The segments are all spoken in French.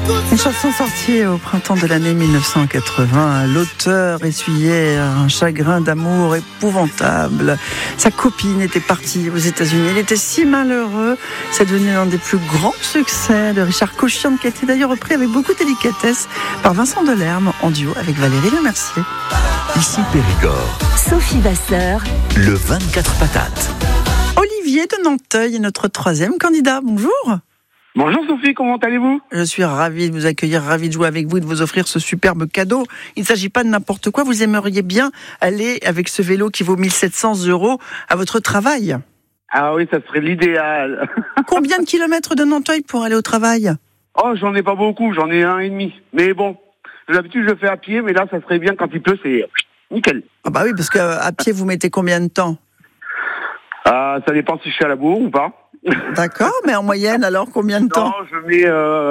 Une chanson sortie au printemps de l'année 1980. L'auteur essuyait un chagrin d'amour épouvantable. Sa copine était partie aux États-Unis. Il était si malheureux. C'est devenu l'un des plus grands succès de Richard Cochian, qui a été d'ailleurs repris avec beaucoup de délicatesse par Vincent Delerme en duo avec Valérie Lemercier. Ici Périgord. Sophie Vasseur. Le 24 patates. Olivier de Nanteuil est notre troisième candidat. Bonjour. Bonjour Sophie, comment allez-vous ? Je suis ravi de vous accueillir, ravi de jouer avec vous et de vous offrir ce superbe cadeau. Il ne s'agit pas de n'importe quoi, vous aimeriez bien aller avec ce vélo qui vaut 1 700 € à votre travail. Ah oui, ça serait l'idéal. Combien de kilomètres de Nanteuil pour aller au travail ? Oh, j'en ai pas beaucoup, j'en ai 1,5. Mais bon, d'habitude je le fais à pied, mais là ça serait bien quand il pleut, c'est nickel. Ah bah oui, parce qu'à pied vous mettez combien de temps ? Ça dépend si je suis à la bourre ou pas. D'accord, mais en moyenne alors combien de temps ? Non, je mets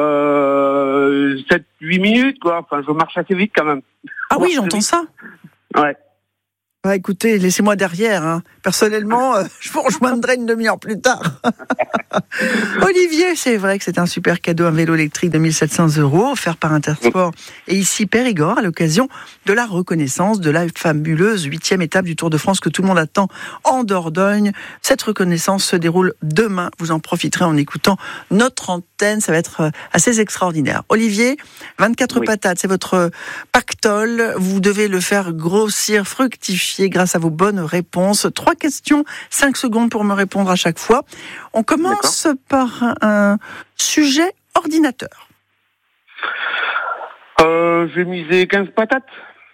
7-8 minutes quoi, enfin je marche assez vite quand même. Ah oui, j'entends ça. Ouais. Bah écoutez, laissez-moi derrière. Hein. Personnellement, je vous rejoindrai une demi-heure plus tard. Olivier, c'est vrai que c'est un super cadeau, un vélo électrique de 1 700 € offert par Intersport. Et ici, Périgord, à l'occasion de la reconnaissance de la fabuleuse 8e étape du Tour de France que tout le monde attend en Dordogne. Cette reconnaissance se déroule demain. Vous en profiterez en écoutant notre antenne. Ça va être assez extraordinaire. Olivier, 24 patates, c'est votre pactole. Vous devez le faire grossir, fructifier grâce à vos bonnes réponses. 3 questions, 5 secondes pour me répondre à chaque fois. On commence par un sujet ordinateur. J'ai misé 15 patates.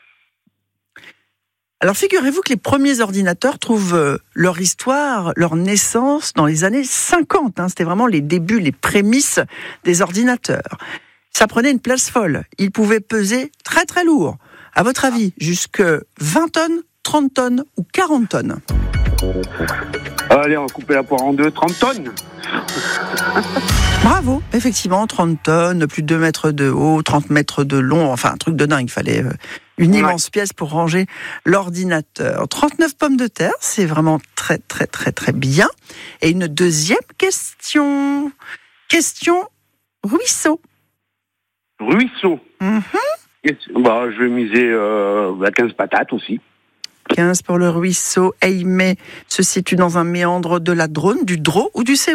Alors figurez-vous que les premiers ordinateurs trouvent leur histoire, leur naissance dans les années 50. C'était vraiment les débuts, les prémices des ordinateurs. Ça prenait une place folle. Ils pouvaient peser très très lourd. À votre avis, jusque 20 tonnes, 30 tonnes ou 40 tonnes ? Allez, on va couper la poire en deux, 30 tonnes. Bravo, effectivement, 30 tonnes, plus de 2 mètres de haut, 30 mètres de long, enfin un truc de dingue, il fallait une immense pièce pour ranger l'ordinateur. 39 pommes de terre, c'est vraiment très très très très bien. Et une deuxième question. Question ruisseau. Ruisseau. Bah, je vais miser 15 patates aussi. 15 pour le ruisseau. Aimé se situe dans un méandre de la Drône, du Drô ou du Séou ?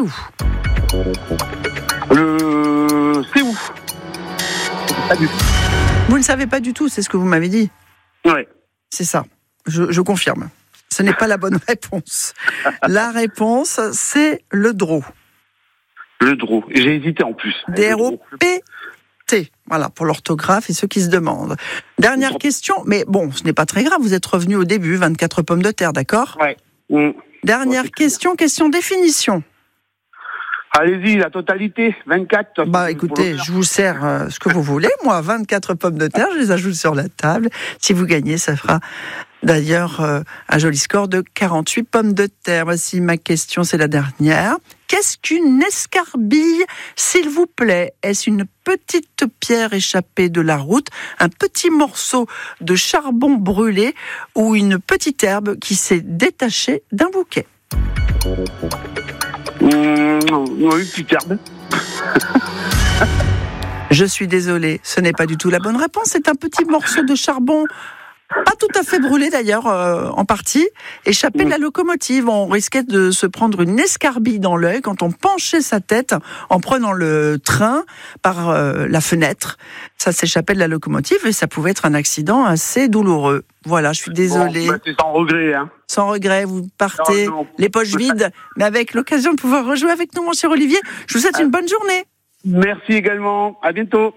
Le Séou. Pas du tout. Vous ne savez pas du tout, c'est ce que vous m'avez dit ? Ouais. C'est ça, je confirme. Ce n'est pas la bonne réponse. La réponse, c'est le Drô. Le Drô. J'ai hésité en plus. D-R-O-P-T. Voilà, pour l'orthographe et ceux qui se demandent. Dernière question, mais bon, ce n'est pas très grave, vous êtes revenu au début, 24 pommes de terre, d'accord ? Ouais. Dernière question définition. Allez-y, la totalité, 24. Bah écoutez, je vous sers ce que vous voulez. Moi, 24 pommes de terre, je les ajoute sur la table. Si vous gagnez, ça fera d'ailleurs un joli score de 48 pommes de terre. Voici ma question, c'est la dernière. Qu'est-ce qu'une escarbille, s'il vous plaît ? Est-ce une petite pierre échappée de la route, un petit morceau de charbon brûlé ou une petite herbe qui s'est détachée d'un bouquet ? Une petite herbe. Je suis désolée, ce n'est pas du tout la bonne réponse. C'est un petit morceau de charbon, pas tout à fait brûlé d'ailleurs, en partie, échappé de la locomotive. On risquait de se prendre une escarbille dans l'œil quand on penchait sa tête en prenant le train par la fenêtre. Ça s'échappait de la locomotive et ça pouvait être un accident assez douloureux. Voilà, je suis désolée. Bon, c'est sans regret. Sans regret, vous partez les poches vides, mais avec l'occasion de pouvoir rejouer avec nous, mon cher Olivier. Je vous souhaite une bonne journée. Merci également. À bientôt.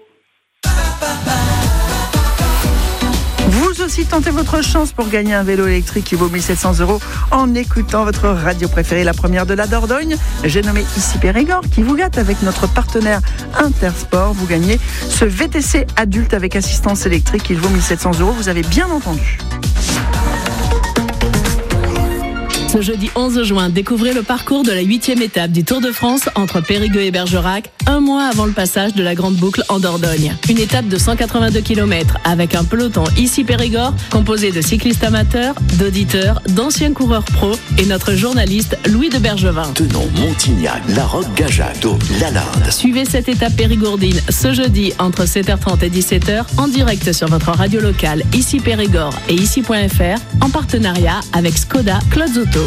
Vous aussi tentez votre chance pour gagner un vélo électrique qui vaut 1 700 € en écoutant votre radio préférée, la première de la Dordogne. J'ai nommé ici Périgord qui vous gâte avec notre partenaire Intersport. Vous gagnez ce VTC adulte avec assistance électrique. Il vaut 1 700 €. Vous avez bien entendu. Ce jeudi 11 juin, découvrez le parcours de la 8e étape du Tour de France entre Périgueux et Bergerac, un mois avant le passage de la Grande Boucle en Dordogne. Une étape de 182 km avec un peloton ici Périgord, composé de cyclistes amateurs, d'auditeurs, d'anciens coureurs pros et notre journaliste Louis de Bergevin. Tenon, Montignac, Larocque, Gajac, Dôme, Lalande. Suivez cette étape périgourdine ce jeudi entre 7h30 et 17h en direct sur votre radio locale ici Périgord et ici.fr en partenariat avec Skoda Cloud Auto.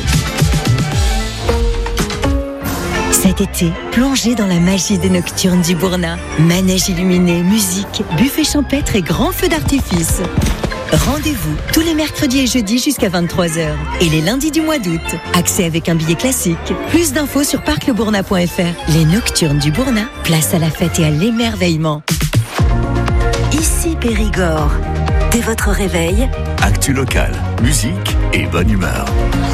Cet été, plongez dans la magie des nocturnes du Bourna. Manège illuminé, musique, buffet champêtre et grands feux d'artifice. Rendez-vous tous les mercredis et jeudis jusqu'à 23h et les lundis du mois d'août. Accès avec un billet classique. Plus d'infos sur parclebourna.fr. Les nocturnes du Bourna, place à la fête et à l'émerveillement. Ici Périgord. Dès votre réveil, Actu locale, musique et bonne humeur.